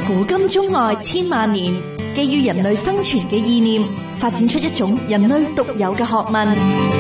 古今中外千萬年，基於人類生存嘅意念，發展出一種人類獨有嘅學問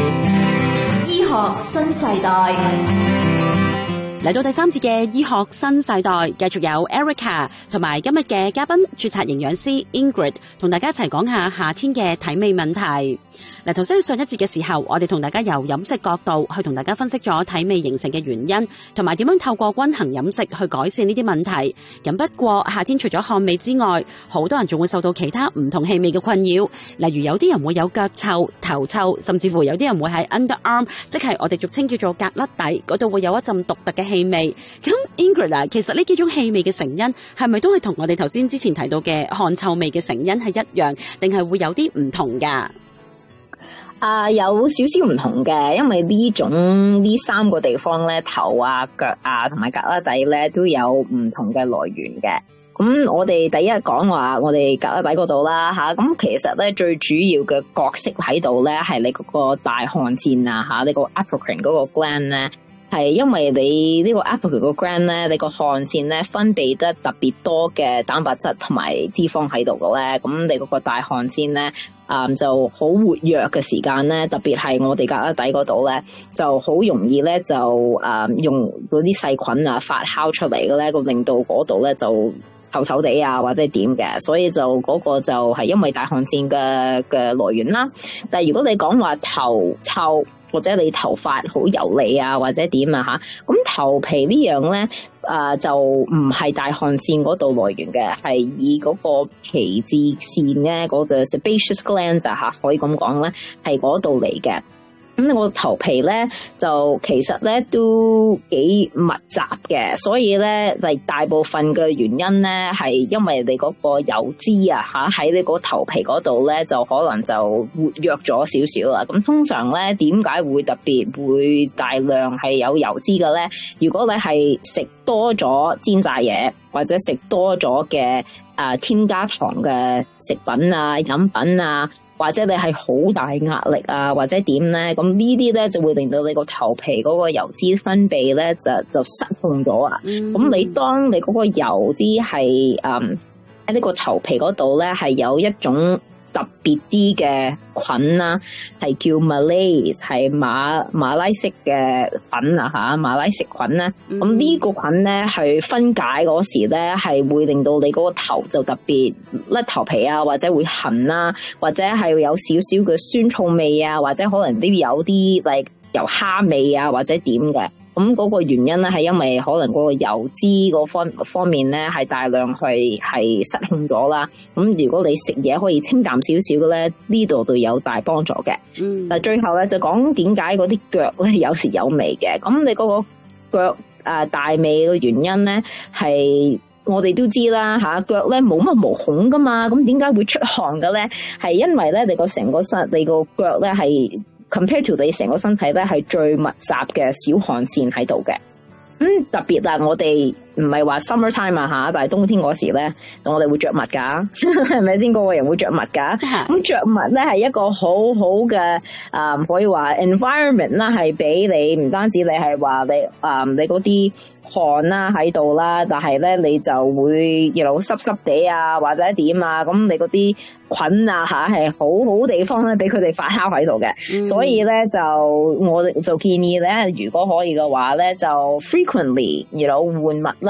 ——醫學新世代。 嚟到第三節嘅醫學新世代，繼續有 Erica 同埋今日嘅嘉賓註冊營養師 Ingrid 同大家一齊講下夏天嘅體味問題。嗱，頭先上一節嘅時候，我哋同大家由飲食角度去同大家分析咗體味形成嘅原因，同埋點樣透過均衡飲食去改善呢啲問題。咁不過夏天除咗汗味之外，好多人仲會受到其他唔同氣味嘅困擾，例如有啲人會有腳臭、頭臭，甚至乎有啲人會喺 underarm， 即係我哋俗稱叫做胳肋底嗰度會有一陣獨特嘅氣味。咁 Ingrid 啊，其實呢幾種氣味嘅成因係咪都係同我哋頭先之前提到嘅汗臭味嘅成因係一樣，定係會有啲唔同噶？ 有少少唔同嘅，因為呢三個地方咧，頭啊、腳啊同埋胳肋底咧都有唔同嘅來源嘅。咁我哋第一講話我哋胳肋底嗰度啦吓，咁其實咧最主要嘅角色喺度咧係你嗰個大汗腺啊吓，你個 apocrine 嗰個 gland 咧。係因為你呢個 apocrine 個 gland 咧，你個汗腺咧分泌得特別多嘅蛋白質同埋脂肪喺度嘅咧，咁你嗰個大汗腺咧，就好活躍嘅時間咧，特別係我哋胳肋底嗰度咧，就好容易咧就用嗰啲細菌啊發酵出嚟嘅咧，咁令到嗰度咧就臭臭地啊或者點嘅，所以就嗰個就係因為大汗腺嘅來源啦。但係如果你講話頭臭，或者你頭髮好油膩啊，或者點啊吓，咁頭皮呢樣咧，就唔係大汗腺嗰度來源嘅，係以嗰個皮脂腺咧，嗰個 sebaceous gland 吓，可以咁講咧，係嗰度嚟嘅。咁我頭皮咧就其實咧都幾密集嘅，所以咧大部分嘅原因咧係因為你嗰個油脂啊吓喺你個頭皮嗰度咧就可能就活躍咗少少啦。咁通常咧點解會特別會大量係有油脂嘅咧？如果你係食多咗煎炸嘢，或者食多咗嘅添加糖嘅食品啊、飲品啊。或者你係好大壓力啊，或者點咧？咁呢啲咧就會令到你個頭皮嗰個油脂分泌咧就失控咗啊！咁你當你嗰個油脂係喺呢個頭皮嗰度咧，係有一種特別啲嘅菌啦，係叫 Malaise， 係馬拉色嘅菌啊吓，馬拉色菌咧。咁呢個菌咧係分解嗰時咧，係會令到你嗰個頭就特別甩頭皮啊，或者會痕啦，或者係有少少嘅酸臭味啊，或者可能都有啲油蝦味啊，或者點嘅。咁嗰個原因咧，係因為可能嗰個油脂嗰方面咧，係大量係失控咗啦。咁如果你食嘢可以清淡少少嘅咧，呢度都有大幫助嘅。但最後咧就講點解嗰啲腳咧有時有味嘅。咁你嗰個腳大味嘅原因咧，係我哋都知啦吓，腳咧冇乜毛孔噶嘛，咁點解會出汗嘅咧？係因為咧你個成個身，你個腳咧係compared to 你成個身體咧，係最密集嘅小汗腺喺度嘅。特別啦，我哋唔係話 summer time 啊吓，但係冬天嗰時咧，我哋會着襪噶，係咪先？個個人會着襪噶。咁着襪咧係一個好好嘅可以話 environment 啦，係俾你唔單止你係話你嗰啲汗啦喺度啦，但係咧你就會濕濕地啊或者點啊，咁你嗰啲菌啊吓係好好地方咧，俾佢哋發酵喺度嘅。所以咧我就建議咧，如果可以嘅話咧，就 frequently 換襪